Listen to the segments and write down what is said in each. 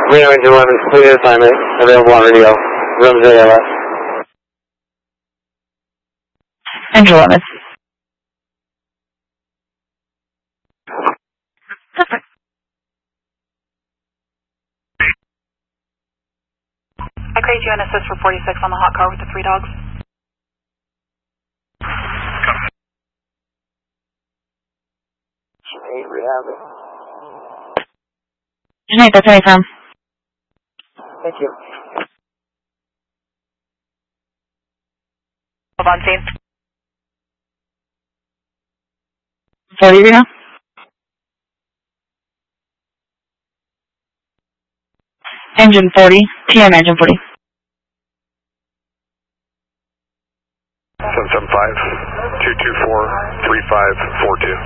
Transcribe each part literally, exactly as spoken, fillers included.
Reno Engine one is clear assignment, available on radio. Room J L S. Engine one is. Perfect. I create you an assist for forty-six on the hot car with the three dogs. Eight rehab. Jeanette, that's anytime. Thank you. Hold on, team. forty Reno? Engine forty. T M engine forty. seven seven five, two two four, three five four two.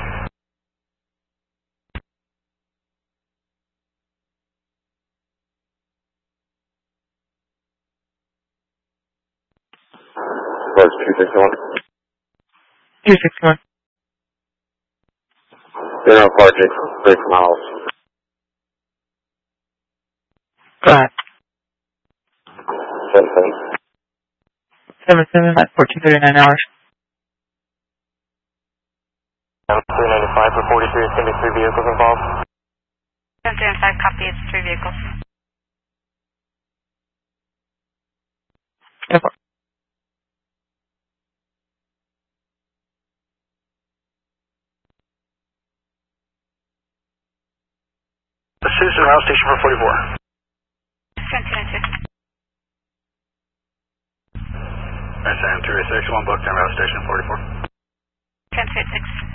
Close two six one. two six one. Zero four six, six miles. Go ahead. Seven seven. seven seven, that's fourteen thirty-nine hours. three ninety-five for forty-three, it's going to be three vehicles involved. seven three nine five, copy, it's three vehicles. Airport. Susan, route station for forty-four. seven two nine six. S M two eight six, one booked in route station forty-four. seven two eight six.